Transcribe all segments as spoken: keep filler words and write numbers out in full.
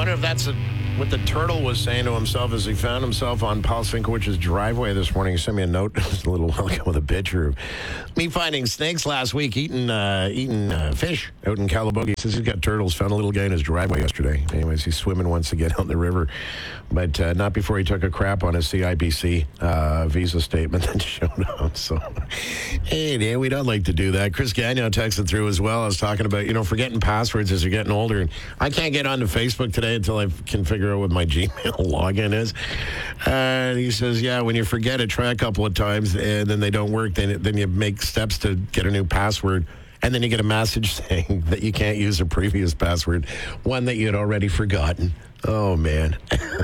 wonder if that's a, what the turtle was saying to himself as he found himself on Paul Sinkowich's driveway this morning. He sent me a note just a little while ago with a picture of me finding snakes last week, eating uh, eating uh, fish out in Calabogie. He says he's got turtles. Found a little guy in his driveway yesterday. Anyways, he's swimming once to get out in the river, but uh, not before he took a crap on his C I B C uh, visa statement that showed up. So, hey, Dan, we don't like to do that. Chris Gagnon texted through as well. I was talking about, you know, forgetting passwords as you're getting older. And I can't get onto Facebook today until I can figure out what my Gmail login is. And he says, yeah, when you forget it, try a couple of times, and then they don't work. Then, then you make steps to get a new password. And then you get a message saying that you can't use a previous password, one that you had already forgotten. Oh, man.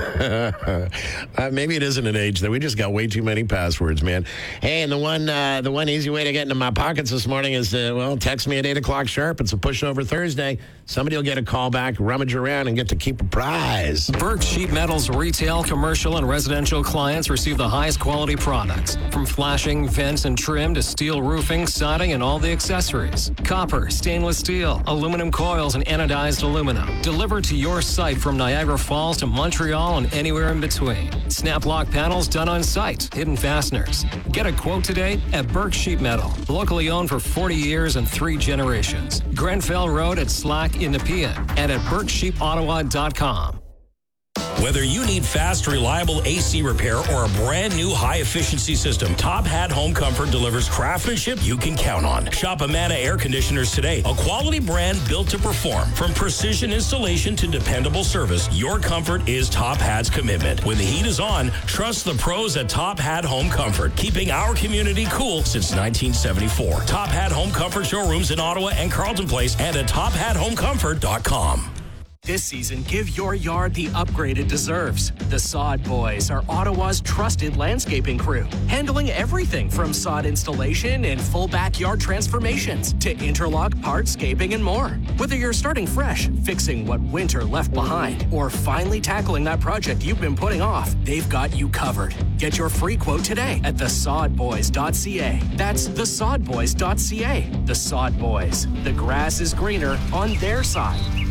uh, maybe it isn't an age that we just got way too many passwords, man. Hey, and the one uh, the one easy way to get into my pockets this morning is, uh, well, text me at eight o'clock sharp. It's a pushover Thursday. Somebody will get a call back, rummage around, and get to keep a prize. Burke Sheet Metal's retail, commercial, and residential clients receive the highest quality products. From flashing, vents, and trim to steel roofing, siding, and all the accessories. Copper, stainless steel, aluminum coils, and anodized aluminum. Delivered to your site from Niagara Falls to Montreal and anywhere in between. Snap lock panels done on site. Hidden fasteners. Get a quote today at Burke Sheet Metal. Locally owned for forty years and three generations. Grenfell Road at Slack in Nepean and at burke sheep ottawa dot com. Whether you need fast, reliable A C repair or a brand new high-efficiency system, Top Hat Home Comfort delivers craftsmanship you can count on. Shop Amana Air Conditioners today, a quality brand built to perform. From precision installation to dependable service, your comfort is Top Hat's commitment. When the heat is on, trust the pros at Top Hat Home Comfort, keeping our community cool since nineteen seventy-four. Top Hat Home Comfort showrooms in Ottawa and Carleton Place and at top hat home comfort dot com. This season, give your yard the upgrade it deserves. The Sod Boys are Ottawa's trusted landscaping crew, handling everything from sod installation and full backyard transformations to interlock, hardscaping, and more. Whether you're starting fresh, fixing what winter left behind, or finally tackling that project you've been putting off, they've got you covered. Get your free quote today at the sod boys dot c a. That's the sod boys dot c a. The Sod Boys. The grass is greener on their side.